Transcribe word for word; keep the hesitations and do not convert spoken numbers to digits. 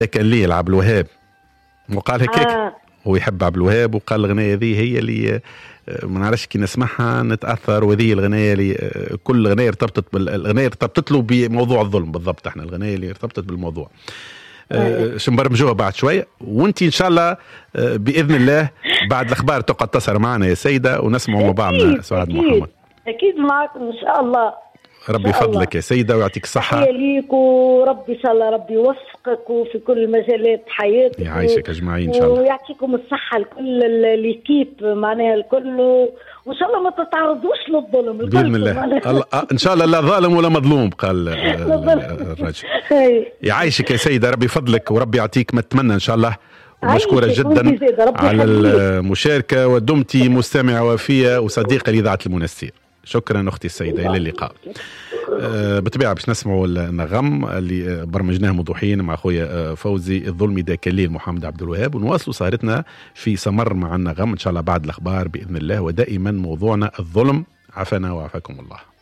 كان ليه لعبد الوهاب وقال هكاك آه. هو يحب عبد الوهاب وقال الغنية هذه هي اللي ما نعرفش كي نسمعها نتاثر، وهذه الغنية اللي كل غنية ارتبطت بالغنية ارتبطت له بموضوع الظلم بالضبط. احنا الغنية اللي ارتبطت بالموضوع آه. شنبرمجوها بعد شوية، وانت ان شاء الله باذن الله بعد الاخبار تقعد تسهر معنا يا سيدة ونسمعوا مع بعضنا سعاد محمد. اكيد معكم ان شاء الله. ربي يفضلك يا سيدة ويعطيك الصحة. تحية ليك وربي إن شاء الله ربي يوفقك وفي كل مجالات حياتك. يعيشك أجمعين إن شاء الله. ويعطيكم الصحة لكل الكيب معناها الكل، وإن شاء الله ما تتعرضوش للظلم بإذن الله. الله إن شاء الله لا ظالم ولا مظلوم قال الرجل. يعيشك يا سيدة ربي يفضلك وربي يعطيك ما تتمنى إن شاء الله. ومشكورة جدا على المشاركة، ودمتي مستمعة وفية وصديقة لإذاعة المنستير. شكرا أختي السيدة، إلى اللقاء. أه بالطبيعة باش نسمعوا النغم اللي برمجناه موضوعين مع أخويا فوزي الظلم دا كليل محمد عبد الوهاب، ونواصلوا سهرتنا في سمر مع النغم إن شاء الله بعد الأخبار بإذن الله، ودائما موضوعنا الظلم. عافانا وعافاكم الله.